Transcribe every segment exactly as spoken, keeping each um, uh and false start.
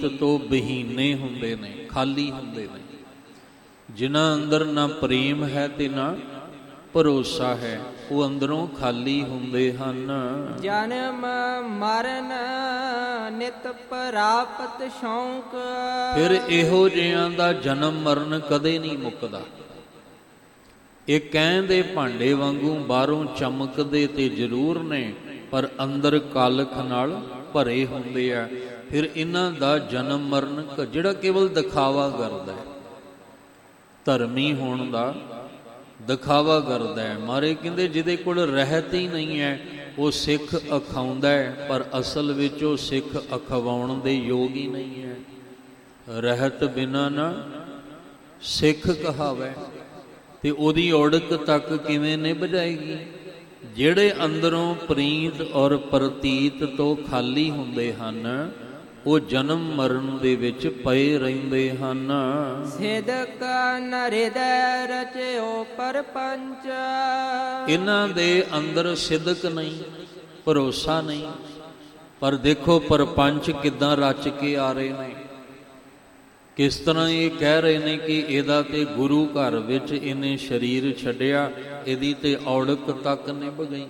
ਤੋਂ ਬਹੀਨੇ ਹੁੰਦੇ ਨੇ, ਖਾਲੀ ਹੁੰਦੇ ਨੇ। ਜਿਨ੍ਹਾਂ ਅੰਦਰ ਨਾ ਪ੍ਰੇਮ ਹੈ ਤੇ ਨਾ ਭਰੋਸਾ ਹੈ, ਉਹ ਅੰਦਰੋਂ ਖਾਲੀ ਹੁੰਦੇ ਹਨ। ਜਨਮ ਮਰਨ ਨਿਤ ਪ੍ਰਾਪਤ ਸ਼ੌਂਕ। ਫਿਰ ਇਹੋ ਜਿਹਿਆਂ ਦਾ ਜਨਮ ਮਰਨ ਕਦੇ ਨਹੀਂ ਮੁੱਕਦਾ। ਇਹ ਕਹਿੰਦੇ ਭਾਂਡੇ ਵਾਂਗੂ ਬਾਹਰੋਂ ਚਮਕਦੇ ਤੇ ਜ਼ਰੂਰ ਨੇ, ਪਰ ਅੰਦਰ ਕਾਲਖ ਨਾਲ ਭਰੇ ਹੁੰਦੇ ਆ। ਫਿਰ ਇਹਨਾਂ ਦਾ ਜਨਮ ਮਰਨ ਜਿਹੜਾ ਕੇਵਲ ਦਿਖਾਵਾ ਕਰਦਾ ਹੈ, ਧਰਮੀ ਹੋਣ ਦਾ ਦਿਖਾਵਾ ਕਰਦਾ ਹੈ। ਮਾਰੇ ਕਹਿੰਦੇ ਜਿਹਦੇ ਕੋਲ ਰਹਿਤ ਹੀ ਨਹੀਂ ਹੈ ਉਹ ਸਿੱਖ ਅਖਾਉਂਦਾ ਹੈ, ਪਰ ਅਸਲ ਵਿੱਚ ਉਹ ਸਿੱਖ ਅਖਵਾਉਣ ਦੇ ਯੋਗ ਹੀ ਨਹੀਂ ਹੈ। ਰਹਿਤ ਬਿਨਾਂ ਨਾ ਸਿੱਖ ਕਹਾਵੇ ਤੇ ਉਹਦੀ ਔੜਕ ਤੱਕ ਕਿਵੇਂ ਨਿਭ ਜਾਏਗੀ। ਜਿਹੜੇ ਅੰਦਰੋਂ ਪ੍ਰੀਤ ਔਰ ਪ੍ਰਤੀਤ ਤੋਂ ਖਾਲੀ ਹੁੰਦੇ ਹਨ, ਉਹ ਜਨਮ ਮਰਨ ਦੇ ਵਿੱਚ ਪਏ ਰਹਿੰਦੇ ਹਨ। ਸਿਦਕ ਨਰਿਦੈ ਰਚਿਓ ਪਰਪੰਚ। ਇਹਨਾਂ ਦੇ ਅੰਦਰ ਸਿਦਕ ਨਹੀਂ, ਭਰੋਸਾ ਨਹੀਂ, ਪਰ ਦੇਖੋ ਪਰਪੰਚ ਕਿੱਦਾਂ ਰਚ ਕੇ ਆ ਰਹੇ ਨੇ। ਕਿਸ ਤਰ੍ਹਾਂ ਇਹ ਕਹਿ ਰਹੇ ਨੇ ਕਿ ਇਹਦਾ ਤੇ ਗੁਰੂ ਘਰ ਵਿੱਚ ਇਹਨੇ ਸਰੀਰ ਛੱਡਿਆ, ਇਹਦੀ ਤੇ ਔੜਕ ਤੱਕ ਨਿਭ ਗਈ।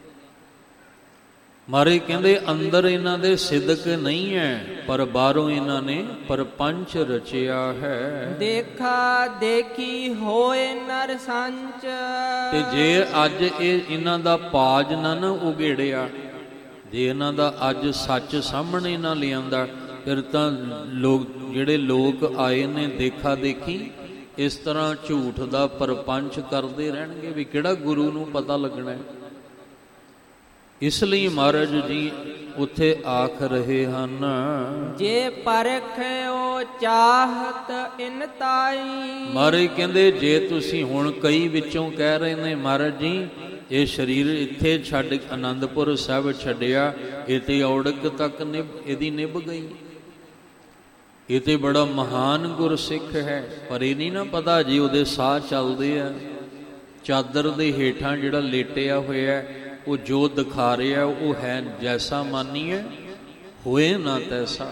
ਮਾਰੇ ਕਹਿੰਦੇ ਅੰਦਰ ਇਹਨਾਂ ਦੇ ਸਿਦਕ ਨਹੀਂ ਹੈ, ਪਰ ਬਾਹਰੋਂ ਇਹਨਾਂ ਨੇ ਪਰਪੰਚ ਰਚਿਆ ਹੈ। ਦੇਖਾ ਦੇਖੀ ਹੋਏ ਨਰ ਸੰਚ। ਤੇ ਜੇ ਅੱਜ ਇਹ ਇਹਨਾਂ ਦਾ ਪਾਜ ਨਾ ਨਾ ਉਗੇੜਿਆ, ਜੇ ਇਹਨਾਂ ਦਾ ਅੱਜ ਸੱਚ ਸਾਹਮਣੇ ਨਾ ਲਿਆਂਦਾ, ਫਿਰ ਤਾਂ ਲੋਕ ਜਿਹੜੇ ਲੋਕ ਆਏ ਨੇ ਦੇਖਾ ਦੇਖੀ ਇਸ ਤਰ੍ਹਾਂ ਝੂਠ ਦਾ ਪਰਪੰਚ ਕਰਦੇ ਰਹਿਣਗੇ ਵੀ ਕਿਹੜਾ ਗੁਰੂ ਨੂੰ ਪਤਾ ਲੱਗਣਾ ਹੈ। ਇਸ ਲਈ ਮਹਾਰਾਜ ਜੀ ਉੱਥੇ ਆਖ ਰਹੇ ਹਨ, ਜੇ ਪਰਖਿਓ ਚਾਹਤ ਇਨ ਤਾਈ। ਮਹਾਰਾਜ ਕਹਿੰਦੇ ਜੇ ਤੁਸੀਂ ਹੁਣ ਕਈ ਵਿੱਚੋਂ ਕਹਿ ਰਹੇ ਨੇ ਮਹਾਰਾਜ ਜੀ ਇਹ ਸਰੀਰ ਇੱਥੇ ਛੱਡ ਆਨੰਦਪੁਰ ਸਾਹਿਬ ਛੱਡਿਆ, ਇਹ ਤੇ ਔੜਕ ਤੱਕ ਨਿਭ ਇਹਦੀ ਨਿਭ ਗਈ, ਇਹ ਤੇ ਬੜਾ ਮਹਾਨ ਗੁਰਸਿੱਖ ਹੈ। ਪਰ ਇਹ ਨਹੀਂ ਨਾ ਪਤਾ ਜੀ ਉਹਦੇ ਸਾਹ ਚੱਲਦੇ ਆ, ਚਾਦਰ ਦੇ ਹੇਠਾਂ ਜਿਹੜਾ ਲੇਟਿਆ ਹੋਇਆ ਉਹ ਜੋ ਦਿਖਾ ਰਿਹਾ ਉਹ ਹੈ ਜੈਸਾ ਮਾਨੀਏ ਹੋਏ ਨਾ ਤੈਸਾ।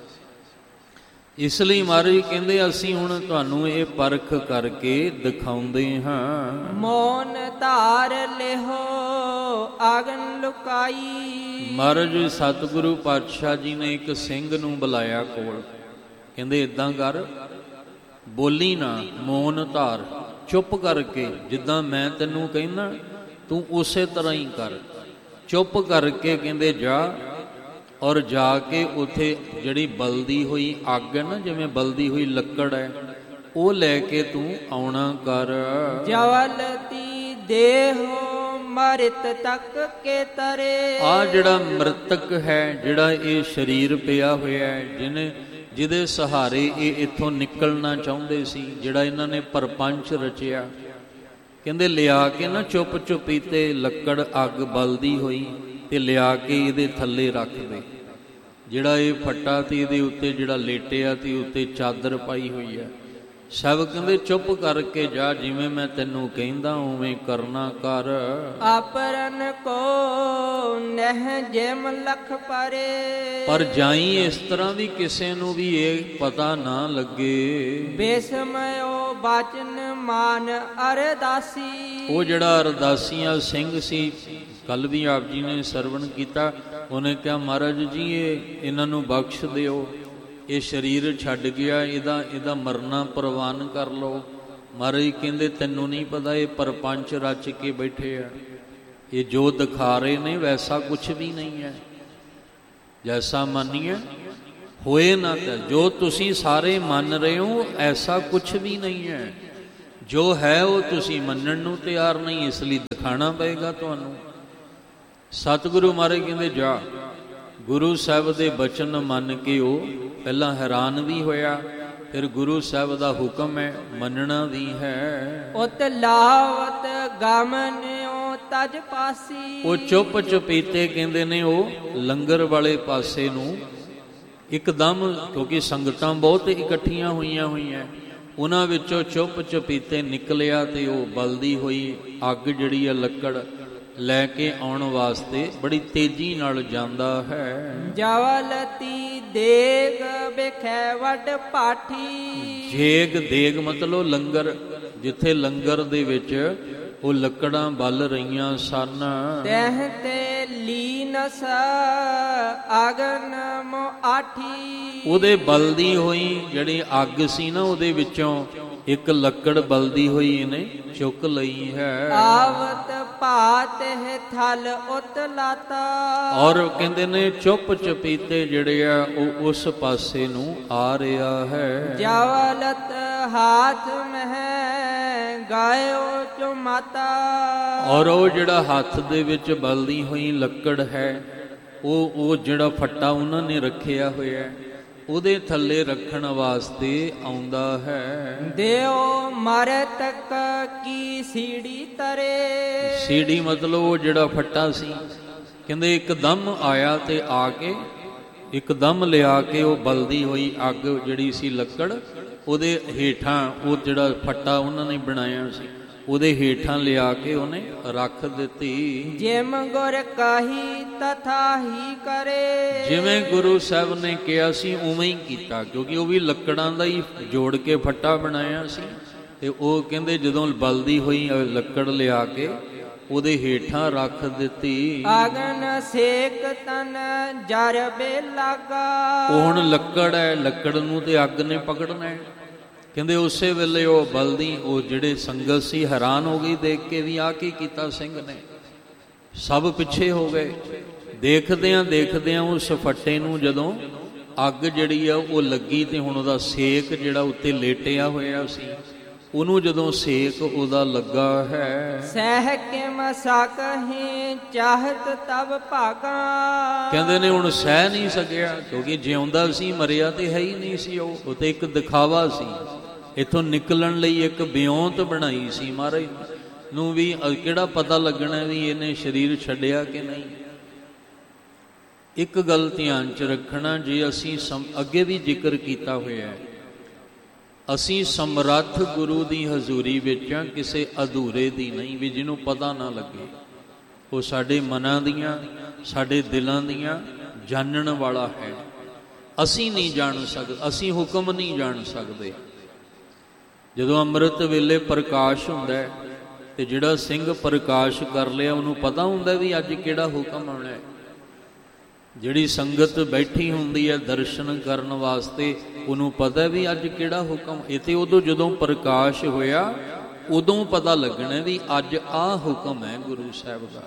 ਇਸ ਲਈ ਮਹਾਰਾਜ ਕਹਿੰਦੇ ਅਸੀਂ ਹੁਣ ਤੁਹਾਨੂੰ ਇਹ ਪਰਖ ਕਰਕੇ ਦਿਖਾਉਂਦੇ ਹਾਂ। ਮੌਨ ਧਾਰ ਲਿਹੋ ਆਗਨ ਲੁਕਾਈ। ਮਹਾਰਾਜ ਸਤਿਗੁਰੂ ਪਾਤਸ਼ਾਹ ਜੀ ਨੇ ਇੱਕ ਸਿੰਘ ਨੂੰ ਬੁਲਾਇਆ ਕੋਲ, ਕਹਿੰਦੇ ਏਦਾਂ ਕਰ, ਬੋਲੀ ਨਾ, ਮੌਨ ਧਾਰ, ਚੁੱਪ ਕਰਕੇ, ਜਿੱਦਾਂ ਮੈਂ ਤੈਨੂੰ ਕਹਿੰਦਾ ਤੂੰ ਉਸੇ ਤਰ੍ਹਾਂ ਹੀ ਕਰ। ਚੁੱਪ ਕਰਕੇ ਕਹਿੰਦੇ ਜਾ, ਔਰ ਜਾ ਕੇ ਉੱਥੇ ਜਿਹੜੀ ਬਲਦੀ ਹੋਈ ਅੱਗ ਹੈ ਨਾ, ਜਿਵੇਂ ਬਲਦੀ ਹੋਈ ਲੱਕੜ ਹੈ, ਉਹ ਲੈ ਕੇ ਤੂੰ ਆਉਣਾ ਕਰ। ਜਵਲਤੀ ਦੇਹੋ ਮਰਿਤ ਤੱਕ ਕੇ ਤਰੇ। ਆ ਜਿਹੜਾ ਮ੍ਰਿਤਕ ਹੈ, ਜਿਹੜਾ ਇਹ ਸਰੀਰ ਪਿਆ ਹੋਇਆ ਹੈ, ਜਿਹਨੇ ਜਿਹਦੇ ਸਹਾਰੇ ਇਹ ਇੱਥੋਂ ਨਿਕਲਣਾ ਚਾਹੁੰਦੇ ਸੀ, ਜਿਹੜਾ ਇਹਨਾਂ ਨੇ ਪਰਪੰਚ ਰਚਿਆ, ਕਹਿੰਦੇ ਲਿਆ ਕੇ ਨਾ ਚੁੱਪ ਚੁਪੀਤੇ ਲੱਕੜ ਅੱਗ ਬਲਦੀ ਹੋਈ ਤੇ ਲਿਆ ਕੇ ਇਹਦੇ ਥੱਲੇ ਰੱਖ ਦੇ। ਜਿਹੜਾ ਇਹ ਫੱਟਾ ਤੇ ਇਹਦੇ ਉੱਤੇ ਜਿਹੜਾ ਲੇਟਿਆ ਤੇ ਉੱਤੇ ਚਾਦਰ ਪਾਈ ਹੋਈ ਹੈ, ਸਭ ਕਹਿੰਦੇ ਚੁੱਪ ਕਰਕੇ ਜਾ, ਜਿਵੇਂ ਮੈਂ ਤੈਨੂੰ ਕਹਿੰਦਾ ਉਵੇਂ ਕਰਨਾ ਕਰ। ਆਪਰਨ ਕੋ ਨਹਿ ਜਿਮ ਲਖ ਪਰੇ। ਪਰ ਜਾਈ ਇਸ ਤਰ੍ਹਾਂ ਵੀ ਕਿਸੇ ਨੂੰ ਵੀ ਇਹ ਪਤਾ ਨਾ ਲੱਗੇ। ਬੇਸਮਯੋ ਬਾਚਨ ਮਾਨ ਅਰਦਾਸੀ। ਉਹ ਜਿਹੜਾ ਅਰਦਾਸੀਆਂ ਸਿੰਘ ਸੀ, ਕੱਲ ਵੀ ਆਪ ਜੀ ਨੇ ਸਰਵਣ ਕੀਤਾ, ਉਹਨੇ ਕਿਹਾ ਮਹਾਰਾਜ ਜੀ ਇਹ ਇਹਨਾਂ ਨੂੰ ਬਖਸ਼ ਦਿਓ, ਇਹ ਸਰੀਰ ਛੱਡ ਗਿਆ, ਇਹਦਾ ਇਹਦਾ ਮਰਨਾ ਪ੍ਰਵਾਨ ਕਰ ਲਓ। ਮਹਾਰਾਜ ਕਹਿੰਦੇ ਤੈਨੂੰ ਨਹੀਂ ਪਤਾ ਇਹ ਪਰਪੰਚ ਰਚ ਕੇ ਬੈਠੇ ਆ, ਇਹ ਜੋ ਦਿਖਾ ਰਹੇ ਨੇ ਵੈਸਾ ਕੁਛ ਵੀ ਨਹੀਂ ਹੈ। ਜੈਸਾ ਮੰਨੀਏ ਹੋਏ ਨਾ ਤਾਂ, ਜੋ ਤੁਸੀਂ ਸਾਰੇ ਮੰਨ ਰਹੇ ਹੋ ਐਸਾ ਕੁਛ ਵੀ ਨਹੀਂ ਹੈ। ਜੋ ਹੈ ਉਹ ਤੁਸੀਂ ਮੰਨਣ ਨੂੰ ਤਿਆਰ ਨਹੀਂ, ਇਸ ਲਈ ਦਿਖਾਣਾ ਪਏਗਾ ਤੁਹਾਨੂੰ। ਸਤਿਗੁਰੂ ਮਹਾਰਾਜ ਕਹਿੰਦੇ ਜਾ। ਗੁਰੂ ਸਾਹਿਬ ਦੇ ਬਚਨ ਮੰਨ ਕੇ ਉਹ ਪਹਿਲਾਂ ਹੈਰਾਨ ਵੀ ਹੋਇਆ, ਫਿਰ ਗੁਰੂ ਸਾਹਿਬ ਦਾ ਹੁਕਮ ਹੈ ਮੰਨਣਾ ਵੀ ਹੈ। ਉਤ ਲਾਵਤ ਗਮਨਿਓ ਤਜ ਪਾਸੀ। ਉਹ ਚੁੱਪ ਚੁਪੀਤੇ ਕਹਿੰਦੇ ਨੇ ਉਹ ਲੰਗਰ ਵਾਲੇ ਪਾਸੇ ਨੂੰ ਇੱਕਦਮ, ਕਿਉਂਕਿ ਸੰਗਤਾਂ ਬਹੁਤ ਇਕੱਠੀਆਂ ਹੋਈਆਂ ਹੋਈਆਂ, ਉਹਨਾਂ ਵਿੱਚੋਂ ਚੁੱਪ ਚੁਪੀਤੇ ਨਿਕਲਿਆ ਤੇ ਉਹ ਬਲਦੀ ਹੋਈ ਅੱਗ ਜਿਹੜੀ ਹੈ ਲੱਕੜ ਲੈ ਕੇ ਆਉਣ ਵਾਸਤੇ ਬੜੀ ਤੇਜ਼ੀ ਨਾਲ ਜਾਂਦਾ ਹੈ। ਜਵਲਤੀ ਦੇਗ ਵੇਖੈ ਵੱਡ ਪਾਠੀ। ਜੇਗ ਦੇਗ ਮਤਲਬ ਲੰਗਰ, ਜਿੱਥੇ ਲੰਗਰ ਦੇ ਵਿੱਚ ਉਹ ਲੱਕੜਾਂ ਬਲ ਰਹੀਆਂ ਸਨ। ਤਹਿ ਤੇ ਲੀਨਸ ਅਗਨ ਮੋ ਆਠੀ। ਉਹਦੇ ਬਲਦੀ ਹੋਈ ਜਿਹੜੀ ਅੱਗ ਸੀ ਨਾ, ਉਹਦੇ ਵਿੱਚੋਂ ਇੱਕ ਲੱਕੜ ਬਲਦੀ ਹੋਈ ਇਹਨੇ ਚੁੱਕ ਲਈ ਹੈ। ਆਵਤ ਭਾਤ ਹੈ ਥਲ ਉਤ ਲਾਤਾ। ਔਰ ਕਹਿੰਦੇ ਨੇ ਚੁੱਪ ਚਪੀਤੇ ਜਿਹੜੇ ਆ ਉਹ ਉਸ ਪਾਸੇ ਨੂੰ ਆ ਰਿਹਾ ਹੈ। ਜਵਲਤ ਹਾਥ ਮਹਿ ਗਾਇਓ ਚੋ ਮਾਤਾ। ਔਰ ਉਹ ਜਿਹੜਾ ਹੱਥ ਦੇ ਵਿੱਚ ਬਲਦੀ ਹੋਈ ਲੱਕੜ ਹੈ, ਉਹ ਉਹ ਜਿਹੜਾ ਫੱਟਾ ਉਹਨਾਂ ਨੇ ਰੱਖਿਆ ਹੋਇਆ, ਉਹਦੇ ਥੱਲੇ ਰੱਖਣ ਵਾਸਤੇ ਆਉਂਦਾ ਹੈ। ਦਿਓ ਮਰਤਕ ਕੀ ਸੀੜੀ ਤਰੇ। ਸੀੜੀ ਮਤਲਬ ਉਹ ਜਿਹੜਾ ਫੱਟਾ ਸੀ, ਕਹਿੰਦੇ ਇੱਕਦਮ ਆਇਆ ਤੇ ਆ ਕੇ ਇੱਕਦਮ ਲਿਆ ਕੇ ਉਹ ਬਲਦੀ ਹੋਈ ਅੱਗ ਜਿਹੜੀ ਸੀ ਲੱਕੜ, ਉਹਦੇ ਹੇਠਾਂ ਉਹ ਜਿਹੜਾ ਫੱਟਾ ਉਹਨਾਂ ਨੇ ਬਣਾਇਆ ਸੀ, ਉਹਦੇ ਹੇਠਾਂ ਲਿਆ ਕੇ ਉਹਨੇ ਰੱਖ ਦਿੱਤੀ। ਜਿਮ ਗੁਰ ਕਹੀ ਤਥਾ ਹੀ ਕਰੇ। ਜਿਵੇਂ ਗੁਰੂ ਸਾਹਿਬ ਨੇ ਕਿਹਾ ਸੀ ਉਵੇਂ ਹੀ ਕੀਤਾ, ਕਿਉਂਕਿ ਉਹ ਵੀ ਲੱਕੜਾਂ ਦਾ ਹੀ ਜੋੜ ਕੇ ਫੱਟਾ ਬਣਾਇਆ ਸੀ। ਤੇ ਉਹ ਕਹਿੰਦੇ ਜਦੋਂ ਬਲਦੀ ਹੋਈ ਲੱਕੜ ਲਿਆ ਕੇ ਉਹਦੇ ਹੇਠਾਂ ਰੱਖ ਦਿੱਤੀ। ਅਗਨ ਸੇਕ ਤਨ ਜਰ ਬੇ ਲਾਗਾ। ਉਹ ਹੁਣ ਲੱਕੜ ਹੈ, ਲੱਕੜ ਨੂੰ ਤੇ ਅੱਗ ਨੇ ਪਕੜਨਾ ਹੈ। ਕਹਿੰਦੇ ਉਸੇ ਵੇਲੇ ਉਹ ਬਲਦੀ ਉਹ ਜਿਹੜੇ ਸੰਗਤ ਸੀ ਹੈਰਾਨ ਹੋ ਗਈ ਦੇਖ ਕੇ ਵੀ ਆ ਕੀ ਕੀਤਾ ਸਿੰਘ ਨੇ। ਸਭ ਪਿੱਛੇ ਹੋ ਗਏ। ਦੇਖਦਿਆਂ ਦੇਖਦਿਆਂ ਉਸ ਫੱਟੇ ਨੂੰ ਜਦੋਂ ਅੱਗ ਜਿਹੜੀ ਆ ਉਹ ਲੱਗੀ ਤੇ ਹੁਣ ਉਹਦਾ ਸੇਕ ਜਿਹੜਾ ਉੱਤੇ ਲੇਟਿਆ ਹੋਇਆ ਸੀ, ਉਹਨੂੰ ਜਦੋਂ ਸੇਕ ਉਹਦਾ ਲੱਗਾ ਹੈ। ਸਹਿ ਕੇ ਮਸਕਹਿ ਚਾਹਤ ਤਬ ਭਾਗਾ। ਕਹਿੰਦੇ ਨੇ ਹੁਣ ਸਹਿ ਨਹੀਂ ਸਕਿਆ, ਕਿਉਂਕਿ ਜਿਉਂਦਾ ਸੀ, ਮਰਿਆ ਤੇ ਹੈ ਹੀ ਨਹੀਂ ਸੀ। ਉਹ ਉਹ ਤੇ ਇੱਕ ਦਿਖਾਵਾ ਸੀ। ਇੱਥੋਂ ਨਿਕਲਣ ਲਈ ਇੱਕ ਬਿਉਂਤ ਬਣਾਈ ਸੀ ਮਹਾਰਾਜ ਨੂੰ, ਵੀ ਕਿਹੜਾ ਪਤਾ ਲੱਗਣਾ ਵੀ ਇਹਨੇ ਸਰੀਰ ਛੱਡਿਆ ਕਿ ਨਹੀਂ। ਇੱਕ ਗੱਲ ਧਿਆਨ 'ਚ ਰੱਖਣਾ, ਜੇ ਅਸੀਂ ਅੱਗੇ ਵੀ ਜ਼ਿਕਰ ਕੀਤਾ ਹੋਇਆ ਹੈ, ਅਸੀਂ ਸਮਰੱਥ ਗੁਰੂ ਦੀ ਹਜ਼ੂਰੀ ਵਿੱਚ ਹਾਂ, ਕਿਸੇ ਅਧੂਰੇ ਦੀ ਨਹੀਂ, ਵੀ ਜਿਹਨੂੰ ਪਤਾ ਨਾ ਲੱਗੇ। ਉਹ ਸਾਡੇ ਮਨਾਂ ਦੀਆਂ, ਸਾਡੇ ਦਿਲਾਂ ਦੀਆਂ ਜਾਣਨ ਵਾਲਾ ਹੈ। ਅਸੀਂ ਨਹੀਂ ਜਾਣ ਸਕਦੇ, ਅਸੀਂ ਹੁਕਮ ਨਹੀਂ ਜਾਣ ਸਕਦੇ। ਜਦੋਂ ਅੰਮ੍ਰਿਤ ਵੇਲੇ ਪ੍ਰਕਾਸ਼ ਹੁੰਦਾ ਹੈ ਤੇ ਜਿਹੜਾ ਸਿੰਘ ਪ੍ਰਕਾਸ਼ ਕਰ ਲਿਆ, ਉਹਨੂੰ ਪਤਾ ਹੁੰਦਾ ਵੀ ਅੱਜ ਕਿਹੜਾ ਹੁਕਮ ਆਉਣਾ ਹੈ। ਜਿਹੜੀ ਸੰਗਤ ਬੈਠੀ ਹੁੰਦੀ ਹੈ ਦਰਸ਼ਨ ਕਰਨ ਵਾਸਤੇ, ਉਹਨੂੰ ਪਤਾ ਵੀ ਅੱਜ ਕਿਹੜਾ ਹੁਕਮ। ਇਹ ਤੇ ਉਦੋਂ ਜਦੋਂ ਪ੍ਰਕਾਸ਼ ਹੋਇਆ ਉਦੋਂ ਪਤਾ ਲੱਗਣਾ ਵੀ ਅੱਜ ਆਹ ਹੁਕਮ ਹੈ ਗੁਰੂ ਸਾਹਿਬ ਦਾ।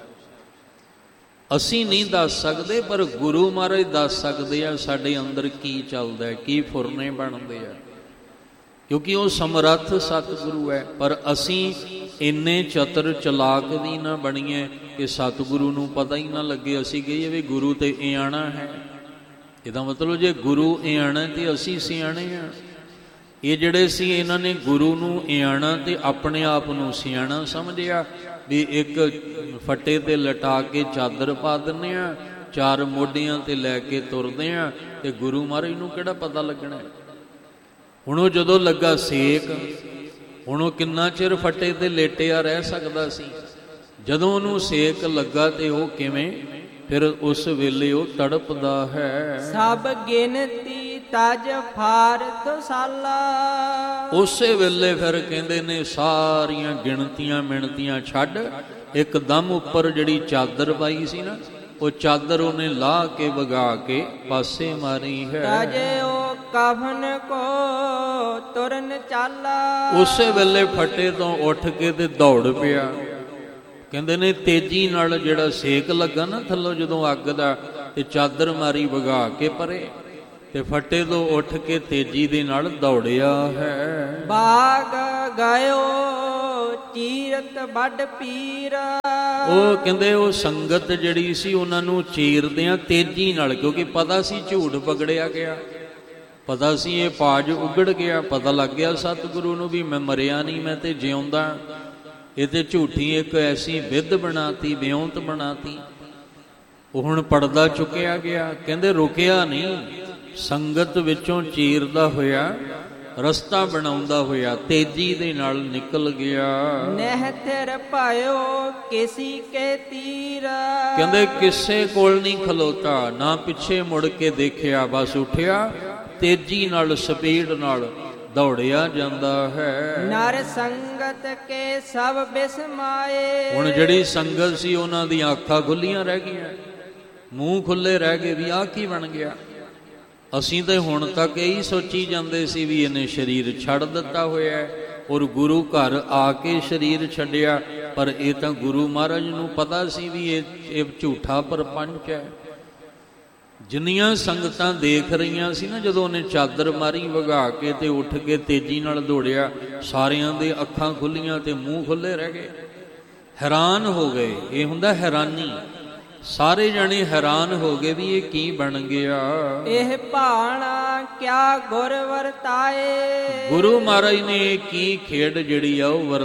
ਅਸੀਂ ਨਹੀਂ ਦੱਸ ਸਕਦੇ, ਪਰ ਗੁਰੂ ਮਹਾਰਾਜ ਦੱਸ ਸਕਦੇ ਆ ਸਾਡੇ ਅੰਦਰ ਕੀ ਚੱਲਦਾ ਹੈ, ਕੀ ਫੁਰਨੇ ਬਣਦੇ ਆ, ਕਿਉਂਕਿ ਉਹ ਸਮਰੱਥ ਸਤਿਗੁਰੂ ਹੈ। ਪਰ ਅਸੀਂ ਇੰਨੇ ਚਤਰ ਚਲਾਕ ਵੀ ਨਾ ਬਣੀਏ ਕਿ ਸਤਿਗੁਰੂ ਨੂੰ ਪਤਾ ਹੀ ਨਾ ਲੱਗੇ। ਅਸੀਂ ਕਹੀਏ ਵੀ ਗੁਰੂ ਤੇ ਇਆਣਾ ਹੈ। ਇਹਦਾ ਮਤਲਬ ਜੇ ਗੁਰੂ ਇਆਣਾ ਤੇ ਅਸੀਂ ਸਿਆਣੇ ਆ। ਇਹ ਜਿਹੜੇ ਸੀ ਇਹਨਾਂ ਨੇ ਗੁਰੂ ਨੂੰ ਇਆਣਾ ਤੇ ਆਪਣੇ ਆਪ ਨੂੰ ਸਿਆਣਾ ਸਮਝਿਆ, ਵੀ ਇੱਕ ਫੱਟੇ ਤੇ ਲਟਾ ਕੇ ਚਾਦਰ ਪਾ ਦਿੰਦੇ ਆ, ਚਾਰ ਮੋਢਿਆਂ ਤੇ ਲੈ ਕੇ ਤੁਰਦੇ ਆ, ਤੇ ਗੁਰੂ ਮਹਾਰਾਜ ਨੂੰ ਕਿਹੜਾ ਪਤਾ ਲੱਗਣਾ। ਹੁਣ ਉਹ ਜਦੋਂ ਲੱਗਾ ਸੇਕ, ਹੁਣ ਉਹ ਕਿੰਨਾ ਚਿਰ ਫੱਟੇ ਤੇ ਲੇਟਿਆ ਰਹਿ ਸਕਦਾ ਸੀ। ਜਦੋਂ ਉਹਨੂੰ ਸੇਕ ਲੱਗਾ ਤੇ ਉਹ ਕਿਵੇਂ ਫਿਰ ਉਸ ਵੇਲੇ ਉਹ ਤੜਪਦਾ ਹੈ। ਸਭ ਗਿਣਤੀ ਤਜ ਫਾਰਤ ਸਾਲਾ। ਉਸੇ ਵੇਲੇ ਫਿਰ ਕਹਿੰਦੇ ਨੇ ਸਾਰੀਆਂ ਗਿਣਤੀਆਂ ਮਿਣਤੀਆਂ ਛੱਡ, ਇੱਕਦਮ ਉੱਪਰ ਜਿਹੜੀ ਚਾਦਰ ਪਾਈ ਸੀ ਨਾ, ਉਹ ਚਾਦਰ ਉਹਨੇ ਲਾਹ ਕੇ ਵਗਾ ਕੇ ਪਾਸੇ ਮਾਰੀ ਹੈ। ਤਜੇ ਉਹ ਕਫਨ ਕੋ ਤੁਰਨ ਚਾਲਾ। ਉਸੇ ਵੇਲੇ ਫੱਟੇ ਤੋਂ ਉੱਠ ਕੇ ਤੇ ਦੌੜ ਪਿਆ। ਕਹਿੰਦੇ ਨੇ ਤੇਜ਼ੀ ਨਾਲ ਜਿਹੜਾ ਸੇਕ ਲੱਗਾ ਨਾ ਥੱਲੋਂ ਜਦੋਂ ਅੱਗ ਦਾ, ਤੇ ਚਾਦਰ ਮਾਰੀ ਵਗਾ ਕੇ ਪਰੇ, ਤੇ ਫੱਟੇ ਤੋਂ ਉੱਠ ਕੇ ਤੇਜ਼ੀ ਦੇ ਨਾਲ ਦੌੜਿਆ ਹੈ। ਬਾਗ ਗਇਓ ਚੀਰਤ ਵੱਡ ਪੀਰ। ਉਹ ਕਹਿੰਦੇ ਉਹ ਸੰਗਤ ਜਿਹੜੀ ਸੀ ਉਹਨਾਂ ਨੂੰ ਚੀਰਦਿਆਂ ਤੇਜ਼ੀ ਨਾਲ, ਕਿਉਂਕਿ ਪਤਾ ਸੀ ਝੂਠ ਪਕੜਿਆ ਗਿਆ, ਪਤਾ ਸੀ ਇਹ ਪਾਜ ਉਗੜ ਗਿਆ, ਪਤਾ ਲੱਗ ਗਿਆ ਸਤਿਗੁਰੂ ਨੂੰ ਵੀ ਮੈਂ ਮਰਿਆ ਨਹੀਂ, ਮੈਂ ਤੇ ਜਿਉਂਦਾ। ਇਹ ਤੇ ਝੂਠੀ ਇੱਕ ਐਸੀ ਵਿਧ ਬਣਾਤੀ, ਵਿਉਂਤ ਬਣਾਤੀ। ਉਹ ਹੁਣ ਪਰਦਾ ਚੁੱਕਿਆ ਗਿਆ। ਕਹਿੰਦੇ ਰੁਕਿਆ ਨਹੀਂ, ਸੰਗਤ ਵਿੱਚੋਂ ਚੀਰਦਾ ਹੋਇਆ ਰਸਤਾ ਬਣਾਉਂਦਾ ਹੋਇਆ ਤੇਜ਼ੀ ਦੇ ਨਾਲ ਨਿਕਲ ਗਿਆ। ਨਹਿ ਥਿਰ ਭਇਓ ਕਿਸੀ ਕੇ ਤੀਰ। ਕਹਿੰਦੇ ਕਿਸੇ ਕੋਲ ਨਹੀਂ ਖਲੋਤਾ, ਨਾ ਪਿੱਛੇ ਮੁੜ ਕੇ ਦੇਖਿਆ, ਬਸ ਉੱਠਿਆ ਤੇਜ਼ੀ ਨਾਲ ਸਪੀਡ ਨਾਲ ਦੌੜਿਆ ਜਾਂਦਾ ਹੈ। ਨਰ ਸੰਗਤ ਕੇ ਸਭ ਬਿਸਮਾਏ। ਹੁਣ ਜਿਹੜੀ ਸੰਗਤ ਸੀ ਉਹਨਾਂ ਦੀਆਂ ਅੱਖਾਂ ਖੁੱਲੀਆਂ ਰਹਿ ਗਈਆਂ, ਮੂੰਹ ਖੁੱਲੇ ਰਹਿ ਗਏ ਵੀ ਆਹ ਕੀ ਬਣ ਗਿਆ। ਅਸੀਂ ਤਾਂ ਹੁਣ ਤੱਕ ਇਹੀ ਸੋਚੀ ਜਾਂਦੇ ਸੀ ਵੀ ਇਹਨੇ ਸਰੀਰ ਛੱਡ ਦਿੱਤਾ ਹੋਇਆ ਔਰ ਗੁਰੂ ਘਰ ਆ ਕੇ ਸਰੀਰ ਛੱਡਿਆ, ਪਰ ਇਹ ਤਾਂ ਗੁਰੂ ਮਹਾਰਾਜ ਨੂੰ ਪਤਾ ਸੀ ਵੀ ਇਹ ਇਹ ਝੂਠਾ ਪਰਪੰਚ ਹੈ। ਜਿੰਨੀਆਂ ਸੰਗਤਾਂ ਦੇਖ ਰਹੀਆਂ ਸੀ ਨਾ, ਜਦੋਂ ਉਹਨੇ ਚਾਦਰ ਮਾਰੀ ਵਗਾ ਕੇ ਤੇ ਉੱਠ ਕੇ ਤੇਜ਼ੀ ਨਾਲ ਦੌੜਿਆ, ਸਾਰਿਆਂ ਦੇ ਅੱਖਾਂ ਖੁੱਲੀਆਂ ਤੇ ਮੂੰਹ ਖੁੱਲੇ ਰਹਿ ਗਏ, ਹੈਰਾਨ ਹੋ ਗਏ। ਇਹ ਹੁੰਦਾ ਹੈਰਾਨੀ, ਸਾਰੇ ਜਣੇ ਹੈਰਾਨ ਹੋ ਗਏ ਵੀ ਇਹ ਕੀ ਬਣ ਗਿਆ। ਇਹ ਭਾਣਾ ਕਿਆ ਗੁਰ ਵਰਤਾਏ। ਗੁਰੂ ਮਹਾਰਾਜ ਨੇ ਕੀ ਖੇਡ ਜਿਹੜੀ ਆ ਉਹ